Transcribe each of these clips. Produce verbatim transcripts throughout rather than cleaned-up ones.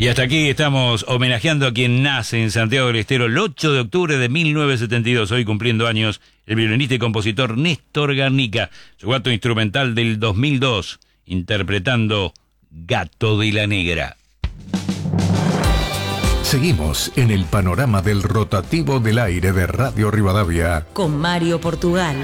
Y hasta aquí estamos homenajeando a quien nace en Santiago del Estero el ocho de octubre de mil novecientos setenta y dos, hoy cumpliendo años, el violinista y compositor Néstor Garnica, su cuarto instrumental del dos mil dos, interpretando Gato de la Negra. Seguimos en el panorama del rotativo del aire de Radio Rivadavia con Mario Portugal.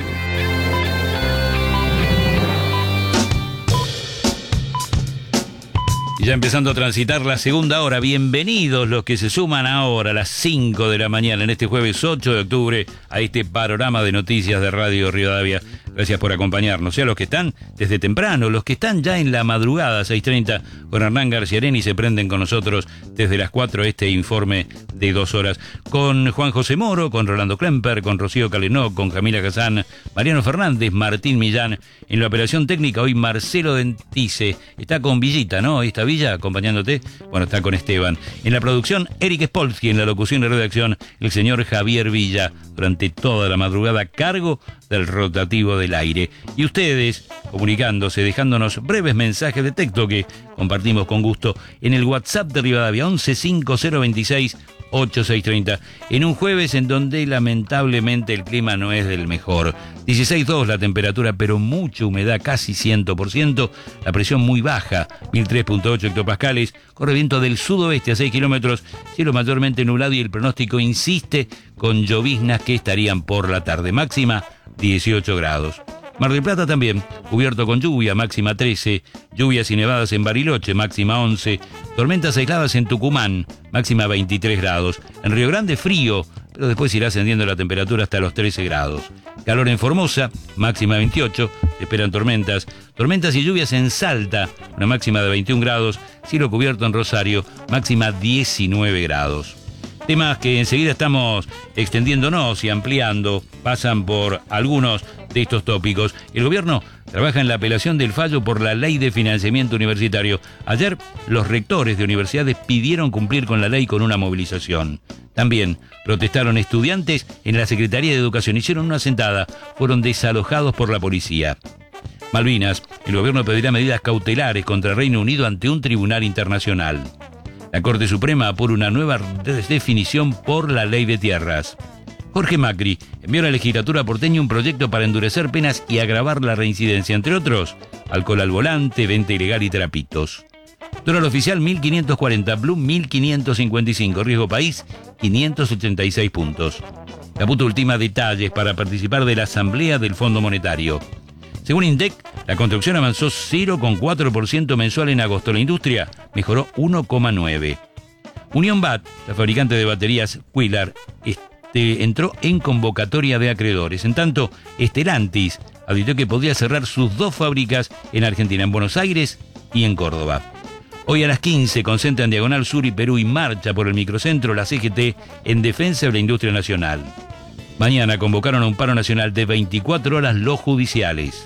Y ya empezando a transitar la segunda hora, bienvenidos los que se suman ahora a las cinco de la mañana en este jueves ocho de octubre a este panorama de noticias de Radio Rivadavia. Gracias por acompañarnos, y a los que están desde temprano, los que están ya en la madrugada, seis treinta, con Hernán Garciareni, se prenden con nosotros desde las cuatro este informe de dos horas, con Juan José Moro, con Rolando Klemper, con Rocío Calenó, con Camila Casán, Mariano Fernández, Martín Millán. En la operación técnica hoy Marcelo Dentice, está con Villita, ¿no? Está Villa acompañándote, bueno, está con Esteban. En la producción, Eric Spolsky, en la locución y redacción, el señor Javier Villa, durante toda la madrugada a cargo del rotativo del aire. Y ustedes, comunicándose, dejándonos breves mensajes de texto que compartimos con gusto en el WhatsApp de Rivadavia, once cinco cero veintiséis ochenta y seis treinta, en un jueves en donde lamentablemente el clima no es del mejor. dieciséis dos la temperatura, pero mucha humedad, casi cien por ciento, la presión muy baja, mil tres punto ocho hectopascales, corre viento del sudoeste a seis kilómetros, cielo mayormente nublado y el pronóstico insiste con lloviznas que estarían por la tarde, máxima dieciocho grados. Mar del Plata también, cubierto con lluvia, máxima trece, lluvias y nevadas en Bariloche, máxima once, tormentas aisladas en Tucumán, máxima veintitrés grados, en Río Grande frío, pero después irá ascendiendo la temperatura hasta los trece grados. Calor en Formosa, máxima veintiocho, se esperan tormentas, tormentas y lluvias en Salta, una máxima de veintiún grados, cielo cubierto en Rosario, máxima diecinueve grados. Temas que enseguida estamos extendiéndonos y ampliando, pasan por algunos de estos tópicos. El gobierno trabaja en la apelación del fallo por la ley de financiamiento universitario. Ayer, los rectores de universidades pidieron cumplir con la ley con una movilización. También protestaron estudiantes en la Secretaría de Educación, hicieron una sentada, fueron desalojados por la policía. Malvinas, el gobierno pedirá medidas cautelares contra Reino Unido ante un tribunal internacional. La Corte Suprema apura una nueva definición por la ley de tierras. Jorge Macri envió a la legislatura porteña un proyecto para endurecer penas y agravar la reincidencia, entre otros, alcohol al volante, venta ilegal y trapitos. Dólar oficial mil quinientos cuarenta, Blue mil quinientos cincuenta y cinco, riesgo país quinientos ochenta y seis puntos. Caputo ultima detalles para participar de la Asamblea del Fondo Monetario. Según INDEC, la construcción avanzó cero coma cuatro por ciento mensual en agosto. La industria mejoró uno coma nueve por ciento. Unión B A T, la fabricante de baterías Quillar, este, entró en convocatoria de acreedores. En tanto, Stellantis advirtió que podría cerrar sus dos fábricas en Argentina, en Buenos Aires y en Córdoba. Hoy a las quince concentran Diagonal Sur y Perú y marcha por el microcentro la C G T en defensa de la industria nacional. Mañana convocaron a un paro nacional de veinticuatro horas los judiciales.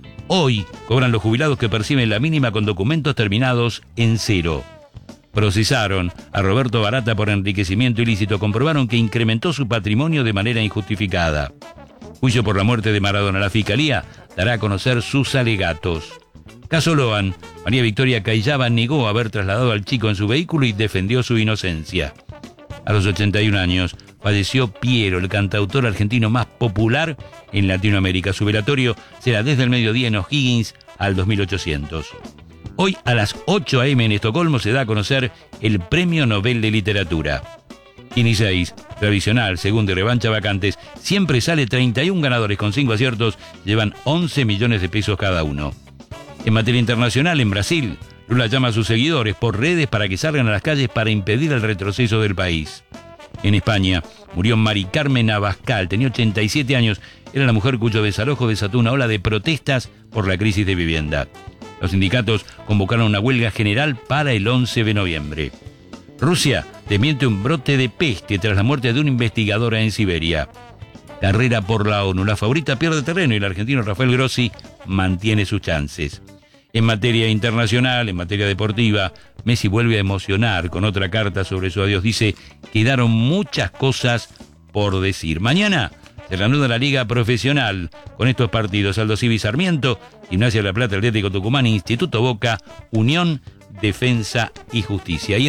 Hoy cobran los jubilados que perciben la mínima con documentos terminados en cero. Procesaron a Roberto Barata por enriquecimiento ilícito. Comprobaron que incrementó su patrimonio de manera injustificada. Juicio por la muerte de Maradona. La Fiscalía dará a conocer sus alegatos. Caso Loan. María Victoria Cayaba negó haber trasladado al chico en su vehículo y defendió su inocencia. A los ochenta y un años falleció Piero, el cantautor argentino más popular en Latinoamérica. Su velatorio será desde el mediodía en O'Higgins al dos mil ochocientos. Hoy a las ocho a eme en Estocolmo se da a conocer el Premio Nobel de Literatura. Kini seis, tradicional, segunda y revancha vacantes, siempre sale treinta y uno ganadores con cinco aciertos, llevan once millones de pesos cada uno. En materia internacional, en Brasil, Lula llama a sus seguidores por redes para que salgan a las calles para impedir el retroceso del país. En España, murió Mari Carmen Abascal, tenía ochenta y siete años, era la mujer cuyo desalojo desató una ola de protestas por la crisis de vivienda. Los sindicatos convocaron una huelga general para el once de noviembre. Rusia desmiente un brote de peste tras la muerte de una investigadora en Siberia. Carrera por la ONU, la favorita pierde terreno y el argentino Rafael Grossi mantiene sus chances. En materia internacional, en materia deportiva, Messi vuelve a emocionar con otra carta sobre su adiós. Dice, quedaron muchas cosas por decir. Mañana se reanuda la Liga Profesional con estos partidos: Aldo Civi Sarmiento, Gimnasia de la Plata, Atlético Tucumán, Instituto Boca, Unión, Defensa y Justicia. Y